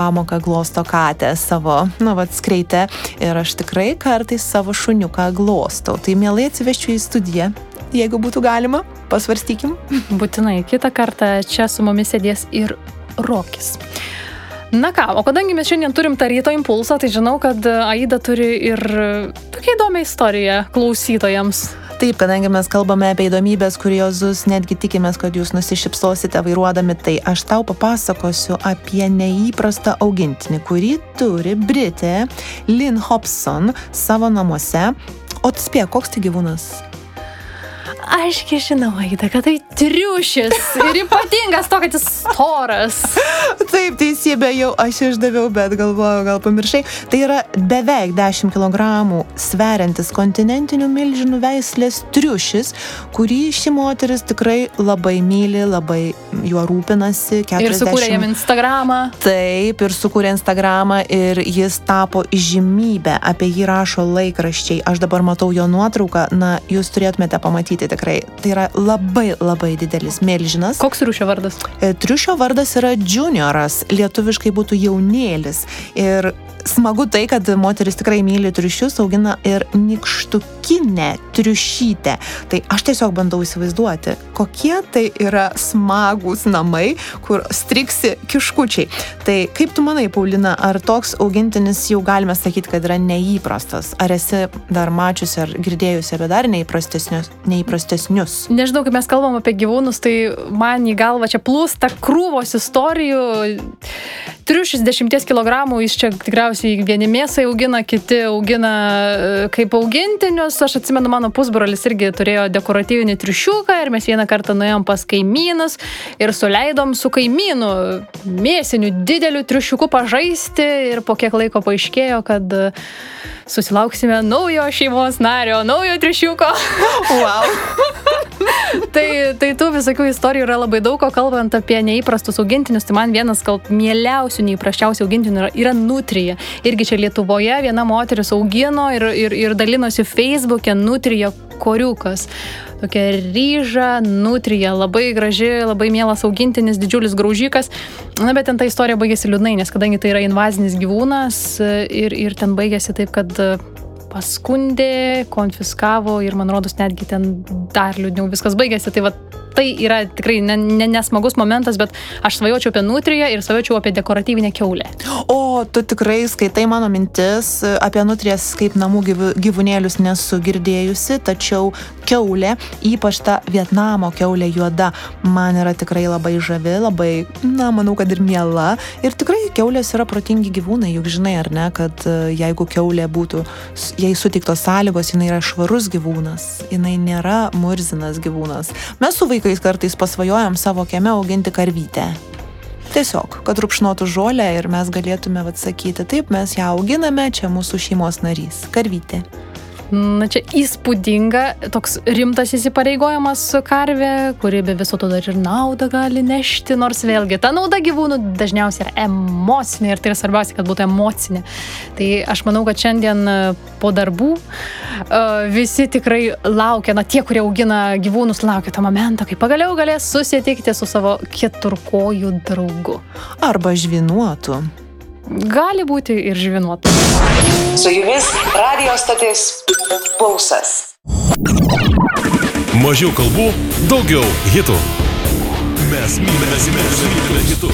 pamoką glosto katę savo, skreitę ir aš tikrai kartais savo šuniuką glostau. Tai mielai atsiveščiau į studiją, jeigu būtų galima, pasvarstykim. Būtinai, kitą kartą čia su mumis sėdės ir Rokis. Na ką, o kadangi mes šiandien turim tą ryto impulsą, tai žinau, kad Aida turi ir tokia įdomią istoriją klausytojams. Taip, kadangi mes kalbame apie įdomybės, kuriozus, netgi tikimės, kad jūs nusišypsosite vairuodami, tai aš tau papasakosiu apie neįprastą augintinį, kurį turi Britė Lynn Hobson savo namuose. O tu spėk, koks tai gyvūnas? Aiškiai žinau, Aida, kad tai triušis ir ypatingas to, kad jis storas. Taip, teisybė, jau aš išdaviau, bet galvoju, gal pamiršai. Tai yra beveik 10 kg sveriantis kontinentinių milžinų veislės triušis, kurį ši moteris tikrai labai myli, labai juo rūpinasi. 40... Ir sukūrė jam Instagramą. Taip, ir sukūrė Instagramą ir jis tapo įžymybė, apie jį rašo laikraščiai. Aš dabar matau jo nuotrauką, jūs turėtumėte pamatyti tikrai. Tai yra labai, labai didelis milžinas. Koks triušio vardas? Triušio vardas yra Junioras, lietuviškai būtų jaunėlis. Ir smagu tai, kad moteris tikrai myli triušius, augina ir nykštukinę triušytę. Tai aš tiesiog bandau įsivaizduoti, kokie tai yra smagūs namai, kur striksi kiškučiai. Tai kaip tu manai, Paulina, ar toks augintinis jau galime sakyti, kad yra neįprastas? Ar esi dar mačiusi ar girdėjusi apie dar neįprastesnius? Nežinau, kaip mes kalbam apie gyvūnus, tai man į galvą čia plūsta krūvos istorijų. Triušis 10 kg, jis čia tikriausiai vieni mėsai augina, kiti augina kaip augintinius. Aš atsimenu, mano pusbrolis irgi turėjo dekoratyvinį triušiuką ir mes vieną kartą nuėjom pas kaimynus ir suleidom su kaimynu mėsiniu dideliu triušiuku pažaisti ir po kiek laiko paaiškėjo, kad susilauksime naujo šeimos nario, naujo triušiuko. Wow. Tai tų visokių istorijų yra labai daug, o kalbant apie neįprastus augintinius, tai man vienas mieliausių, neįprasčiausių augintinių yra nutrija. Irgi čia Lietuvoje viena moteris augino ir dalinosi Facebook'e nutrija koriukas. Tokia ryža, nutrija, labai graži, labai mielas augintinis, didžiulis graužikas. Na, bet ten ta istorija baigėsi liūdnai, nes kadangi tai yra invazinis gyvūnas ir ten baigėsi taip, kad paskundė, konfiskavo ir man rodos netgi ten dar liūdniau viskas baigėsi. Tai tai yra tikrai nesmagus momentas, bet aš svajočiau apie nutriją ir svajočiau apie dekoratyvinę kiaulę. O, tu tikrai skaitai mano mintis, apie nutrijas kaip namų gyvūnėlius nesu girdėjusi, tačiau kiaulė, ypač ta Vietnamo kiaulė juoda, man yra tikrai labai žavi, labai, manau, kad ir miela. Ir tikrai kiaulės yra protingi gyvūnai, juk žinai, ar ne, kad jeigu kiaulė būtų, jei suteiktos sąlygos, jinai yra švarus gyvūnas, jinai nėra murzinas gyvūnas. Mes su vaikais kartais pasvajojam savo kieme auginti karvytę. Tiesiog, kad rupšnotų žolę ir mes galėtume sakyti, taip, mes ją auginame, čia mūsų šeimos narys, karvytė. Na, čia įspūdinga, toks rimtas įsipareigojimas karvė, kuri be viso to dar ir naudą gali nešti, nors vėlgi ta nauda gyvūnų dažniausiai yra emocinė ir tai yra svarbiausia, kad būtų emocinė. Tai aš manau, kad šiandien po darbų visi tikrai laukia, tie, kurie augina gyvūnus, laukia tą momentą, kai pagaliau galės susitikti su savo keturkojų draugu. Arba žvinuotų. Gali būti ir žvinuotų. Su jumis radijo stotis Pulsas. Mažiau kalbų, daugiau hitų. Mes mylime hitų.